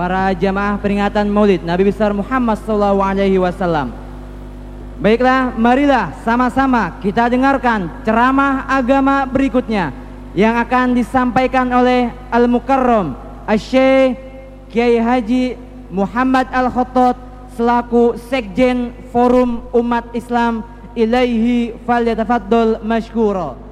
para jamaah peringatan Maulid Nabi besar Muhammad SAW. Baiklah, marilah sama-sama kita dengarkan ceramah agama berikutnya yang akan disampaikan oleh Al-Mukarram Asy-Syaikh Kiai Haji Muhammad Al-Khattab selaku Sekjen Forum Umat Islam. Ilaihi falyatafaddal mashkura.